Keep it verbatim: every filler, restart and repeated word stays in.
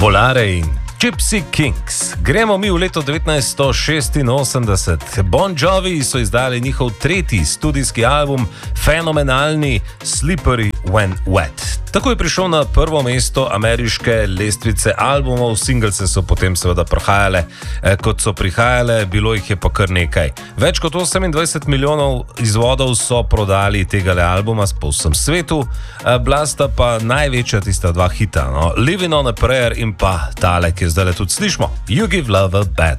Volare in Gypsy Kings. Gremo mi v leto devetnajststo šestinosemdeset. Bon Jovi so izdali njihov tretji studijski album, fenomenalni Slippery When Wet. Tako je prišel na prvo mesto ameriške lestvice albumov, singlece so potem seveda prihajale, eh, kot so prihajale, bilo jih je pa kar nekaj. Več kot osemindvajset milijonov izvodov so prodali tega albuma po vsem svetu, eh, blasta pa največja tista dva hita, no? Living on a Prayer in pa tale, ki zdaj tudi slišmo, You Give Love a Bad